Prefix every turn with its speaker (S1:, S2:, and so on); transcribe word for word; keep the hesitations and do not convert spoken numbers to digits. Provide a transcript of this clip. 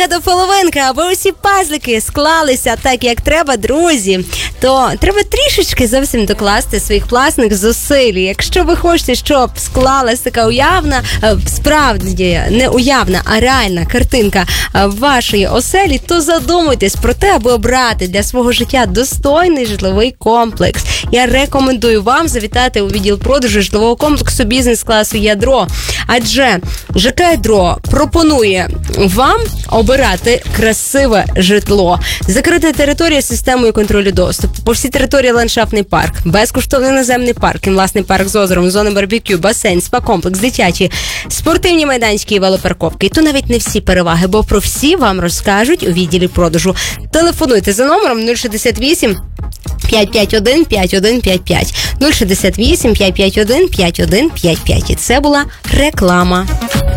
S1: недополовинка, аби усі пазлики склалися так, як треба, друзі, то треба трішечки зовсім докласти своїх власних зусиль. Якщо ви хочете, щоб склалася така уявна, справді не уявна, а реальна картинка вашої оселі, то задумуйтесь про те, аби обрати для свого життя достойний житловий комплекс. Я рекомендую вам завітати у відділ продажу житлового комплексу бізнес-класу «Ядро». Адже ЖК «Ядро» пропонує вам обирати красиве житло. Закрита територія з системою контролю доступу. По всій території ландшафтний парк, безкоштовний наземний паркінг, власний парк з озером, зона барбекю, басейн, спа-комплекс, дитячі, спортивні майданчики і велопарковки. І то навіть не всі переваги, бо про всі вам розкажуть у відділі продажу. Телефонуйте за номером нуль шістдесят вісім п'ять п'ять один п'ять один п'ять п'ять, нуль шістдесят вісім п'ять п'ять один п'ять один п'ять п'ять. І це була реклама.